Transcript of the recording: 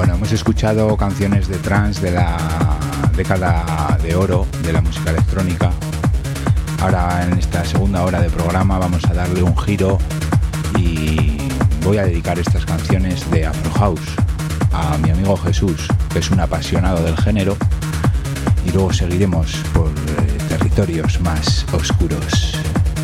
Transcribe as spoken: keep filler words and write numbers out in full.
Bueno, hemos escuchado canciones de trance de la década de oro de la música electrónica. Ahora en esta segunda hora de programa vamos a darle un giro y voy a dedicar estas canciones de Afro House a mi amigo Jesús, que es un apasionado del género, y luego seguiremos por eh, territorios más oscuros.